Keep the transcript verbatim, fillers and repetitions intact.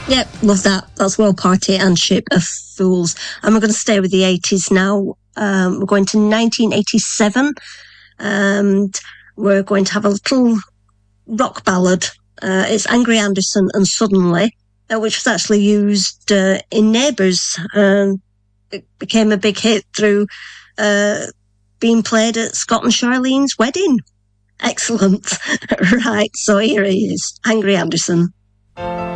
Yep, love that. That's World Party and Ship of Fools. And we're going to stay with the eighties now. Um, we're going to nineteen eighty-seven. And we're going to have a little rock ballad. Uh, it's Angry Anderson and Suddenly, uh, which was actually used uh, in Neighbours. Um, it became a big hit through uh, being played at Scott and Charlene's wedding. Excellent. Right, so here he is, Angry Anderson.